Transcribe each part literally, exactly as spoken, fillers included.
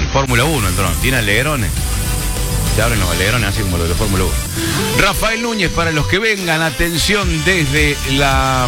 Fórmula uno el dron, tiene alerones. Se abren los alerones así como los de la Fórmula uno. Rafael Núñez, para los que vengan, atención desde la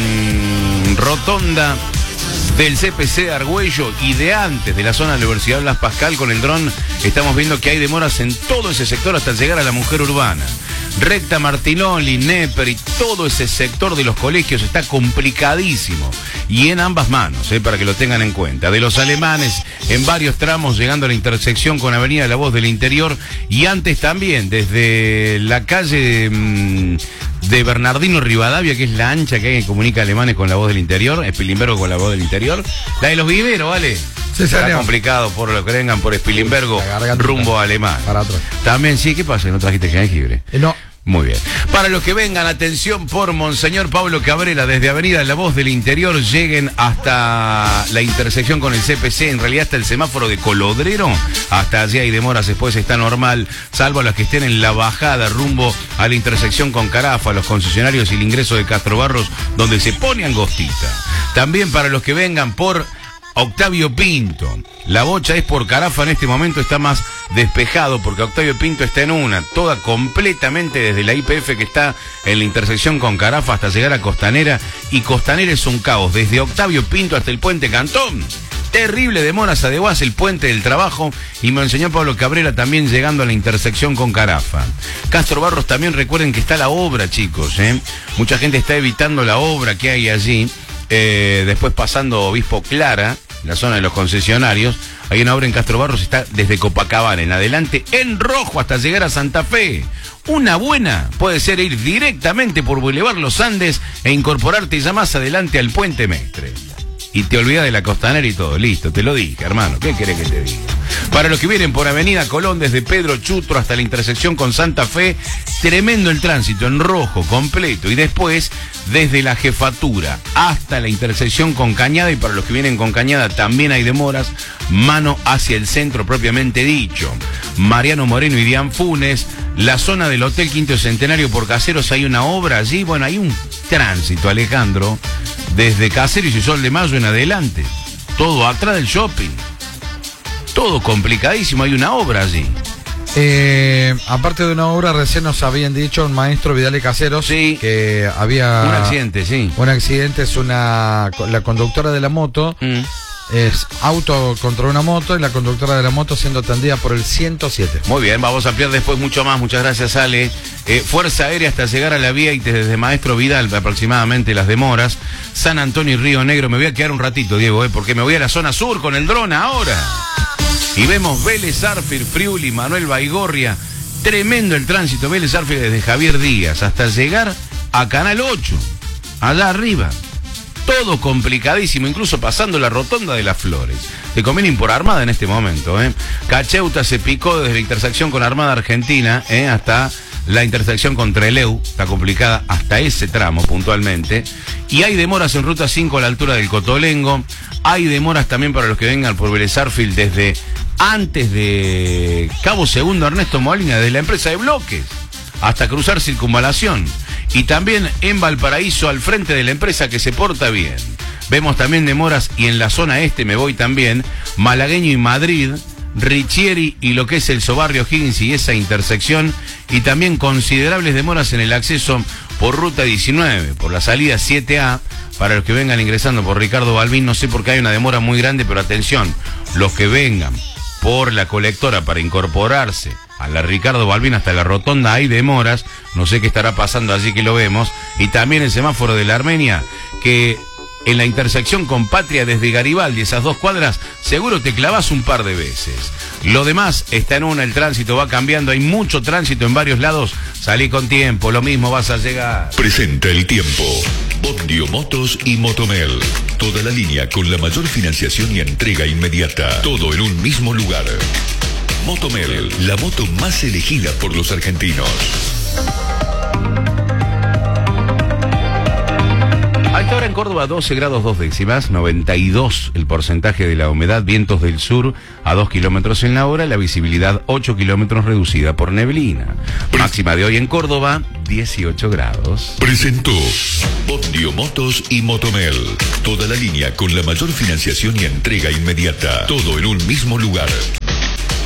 mmm, rotonda del C P C de Argüello y de antes de la zona de la Universidad Blas Pascal con el dron, estamos viendo que hay demoras en todo ese sector hasta llegar a la Mujer Urbana. Recta Martinoli, Neper y todo ese sector de los colegios está complicadísimo. Y en ambas manos, eh, para que lo tengan en cuenta. De los Alemanes, en varios tramos, llegando a la intersección con Avenida La Voz del Interior. Y antes también, desde la calle mmm, de Bernardino Rivadavia, que es la ancha que hay que comunica Alemanes con La Voz del Interior, Spilimbergo con La Voz del Interior. La de los viveros, ¿vale? Sí, está señor. Complicado por lo que vengan por Spilimbergo rumbo a Alemán. Para otro. También, sí, ¿qué pasa? ¿No trajiste jengibre? Eh, no. Muy bien. Para los que vengan, atención por Monseñor Pablo Cabrera, desde Avenida La Voz del Interior, lleguen hasta la intersección con el C P C, en realidad hasta el semáforo de Colodrero, hasta allí hay demoras, después está normal, salvo las que estén en la bajada rumbo a la intersección con Carafa, los concesionarios y el ingreso de Castro Barros, donde se pone angostita. También para los que vengan por Octavio Pinto, la bocha es por Carafa, en este momento está más despejado porque Octavio Pinto está en una, toda completamente desde la I P F que está en la intersección con Carafa hasta llegar a Costanera, y Costanera es un caos, desde Octavio Pinto hasta el Puente Cantón. Terrible demoras a Deguas, el Puente del Trabajo, y me enseñó Pablo Cabrera también llegando a la intersección con Carafa. Castro Barros también, recuerden que está la obra, chicos, ¿eh? Mucha gente está evitando la obra que hay allí, eh, después pasando Obispo Clara, la zona de los concesionarios, hay una obra en Castro Barros, está desde Copacabana en adelante, en rojo hasta llegar a Santa Fe. Una buena puede ser ir directamente por Boulevard Los Andes e incorporarte ya más adelante al Puente Mestre. Y te olvidas de la Costanera y todo, listo, te lo dije, hermano, ¿qué querés que te diga? Para los que vienen por Avenida Colón, desde Pedro Chutro hasta la intersección con Santa Fe, tremendo el tránsito, en rojo, completo. Y después, desde la Jefatura hasta la intersección con Cañada, y para los que vienen con Cañada también hay demoras, mano hacia el centro propiamente dicho. Mariano Moreno y Dian Funes, la zona del Hotel Quinto Centenario por Caseros, hay una obra allí, bueno, hay un tránsito, Alejandro, desde Caseros y Sol de Mayo en adelante, todo atrás del shopping, todo complicadísimo, hay una obra allí. Eh, aparte de una obra, recién nos habían dicho un maestro Vidal y Caseros, sí, que había un accidente, sí. Un accidente, es una la conductora de la moto, mm. es auto contra una moto y la conductora de la moto siendo atendida por el ciento siete. Muy bien, vamos a ampliar después mucho más, muchas gracias, Ale. Eh, Fuerza Aérea hasta llegar a la vía y desde Maestro Vidal aproximadamente las demoras. San Antonio y Río Negro, me voy a quedar un ratito, Diego, eh, porque me voy a la zona sur con el dron ahora. Y vemos Vélez Arfield, Friuli, Manuel Baigorria, tremendo el tránsito, Vélez Arfield desde Javier Díaz hasta llegar a Canal ocho, allá arriba. Todo complicadísimo, incluso pasando la rotonda de las Flores. Te conviene ir por Armada en este momento, ¿eh? Cacheuta se picó desde la intersección con Armada Argentina, ¿eh? Hasta la intersección con Trelew, está complicada hasta ese tramo puntualmente. Y hay demoras en Ruta cinco a la altura del Cotolengo. Hay demoras también para los que vengan por Vélez Arfield desde antes de Cabo Segundo Ernesto Molina, desde la empresa de bloques, hasta cruzar Circunvalación. Y también en Valparaíso, al frente de la empresa que se porta bien. Vemos también demoras, y en la zona este me voy también, Malagueño y Madrid, Richieri y lo que es el Sobarrio Higgins y esa intersección, y también considerables demoras en el acceso por Ruta diecinueve, por la salida siete A, para los que vengan ingresando por Ricardo Balbín. No sé por qué hay una demora muy grande, pero atención, los que vengan por la colectora para incorporarse a la Ricardo Balbín hasta la rotonda hay demoras, no sé qué estará pasando allí que lo vemos, y también el semáforo de la Armenia, que en la intersección con Patria desde Garibaldi, esas dos cuadras, seguro te clavas un par de veces. Lo demás está en una, el tránsito va cambiando, hay mucho tránsito en varios lados, salí con tiempo, lo mismo vas a llegar. Presenta el tiempo. Bondio Motos y Motomel. Toda la línea con la mayor financiación y entrega inmediata. Todo en un mismo lugar. Motomel, la moto más elegida por los argentinos. A esta hora en Córdoba, doce grados dos décimas, noventa y dos el porcentaje de la humedad, vientos del sur a dos kilómetros en la hora, la visibilidad ocho kilómetros reducida por neblina. Máxima de hoy en Córdoba, dieciocho grados. Presentó Bondio Motos y Motomel. Toda la línea con la mayor financiación y entrega inmediata. Todo en un mismo lugar.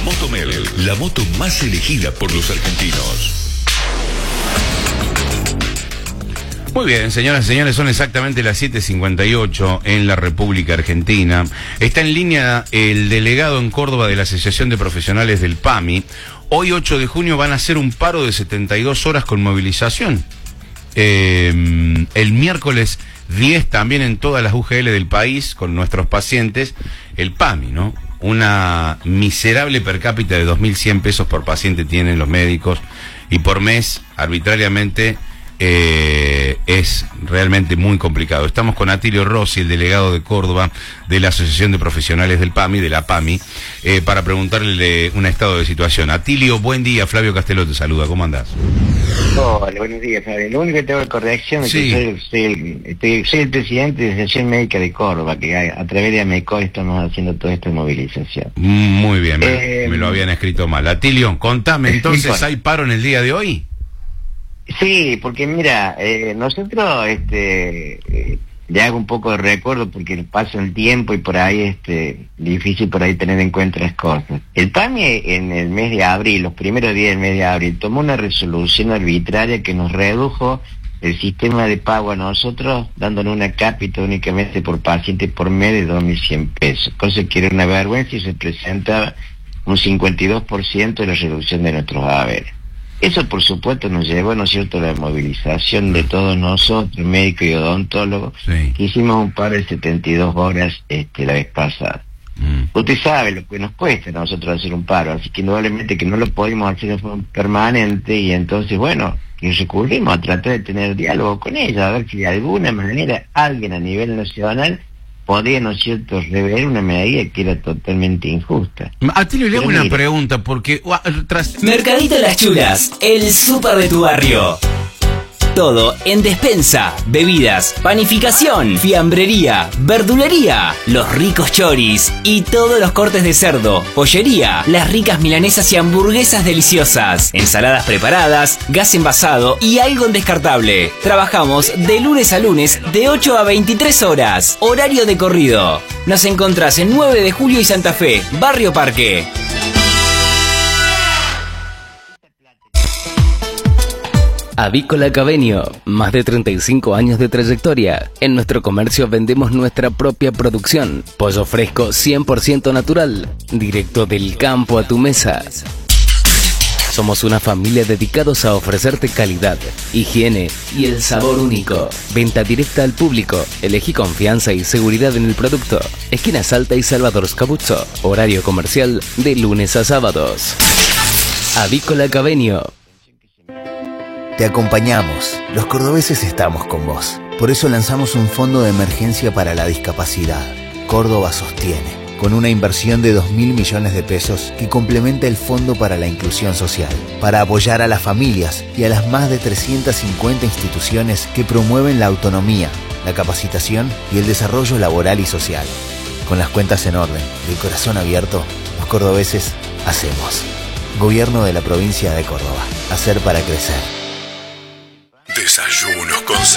Motomel, la moto más elegida por los argentinos. Muy bien, señoras y señores, son exactamente las siete cincuenta y ocho en la República Argentina. Está en línea el delegado en Córdoba de la Asociación de Profesionales del P A M I. Hoy, ocho de junio, van a hacer un paro de setenta y dos horas con movilización. Eh, el miércoles diez también en todas las U G L del país, con nuestros pacientes, el P A M I, ¿no? Una miserable per cápita de dos mil cien pesos por paciente tienen los médicos y por mes, arbitrariamente, Eh, es realmente muy complicado. Estamos con Atilio Rossi, el delegado de Córdoba de la Asociación de Profesionales del P A M I, de la P A M I, eh, para preguntarle un estado de situación. Atilio, buen día. Flavio Casteló te saluda. ¿Cómo andás? Hola, buenos días, Flavio. Lo único que tengo de corrección es Sí. que soy, soy, el, estoy- soy el presidente de la Asociación Médica de Córdoba, que a, a través de AMECO estamos haciendo toda esta movilización. Muy bien, me, Eh, me lo habían escrito mal. Atilio, contame, entonces, Bueno. ¿hay paro en el día de hoy? Sí, porque mira, eh, nosotros, este, eh, le hago un poco de recuerdo porque pasa el tiempo y por ahí, este, difícil por ahí tener en cuenta las cosas. El P A M I en el mes de abril, los primeros días del mes de abril, tomó una resolución arbitraria que nos redujo el sistema de pago a nosotros, dándonos una cápita únicamente por paciente por mes de dos mil cien pesos, cosa que era una vergüenza y representa un cincuenta y dos por ciento de la reducción de nuestros haberes. Eso, por supuesto, nos llevó, ¿no es cierto?, a la movilización de todos nosotros, médicos y odontólogos, Sí. que hicimos un par de setenta y dos horas este, la vez pasada. Mm. Usted sabe lo que nos cuesta a nosotros hacer un paro, así que indudablemente que no lo podemos hacer de forma permanente y entonces, bueno, y recurrimos a tratar de tener diálogo con ella, a ver si de alguna manera alguien a nivel nacional podía, ¿no es cierto?, rever una medida que era totalmente injusta. Atilio, le hago Pero una mire. pregunta, porque ua, tras... Mercadito Las Chulas, el súper de tu barrio. Todo en despensa, bebidas, panificación, fiambrería, verdulería, los ricos choris y todos los cortes de cerdo, pollería, las ricas milanesas y hamburguesas deliciosas, ensaladas preparadas, gas envasado y algo descartable. Trabajamos de lunes a lunes de ocho a veintitrés horas, horario de corrido. Nos encontrás en nueve de julio y Santa Fe, Barrio Parque. Avícola Cabenio, más de treinta y cinco años de trayectoria. En nuestro comercio vendemos nuestra propia producción. Pollo fresco cien por ciento natural, directo del campo a tu mesa. Somos una familia dedicados a ofrecerte calidad, higiene y el sabor único. Venta directa al público. Elegí confianza y seguridad en el producto. Esquina Salta y Salvador Scabuzzo. Horario comercial de lunes a sábados. Avícola Cabenio. Te acompañamos. Los cordobeses estamos con vos. Por eso lanzamos un fondo de emergencia para la discapacidad. Córdoba sostiene, con una inversión de dos mil millones de pesos que complementa el Fondo para la Inclusión Social, para apoyar a las familias y a las más de trescientas cincuenta instituciones que promueven la autonomía, la capacitación y el desarrollo laboral y social. Con las cuentas en orden y el corazón abierto, los cordobeses hacemos. Gobierno de la provincia de Córdoba. Hacer para crecer. Desayunos con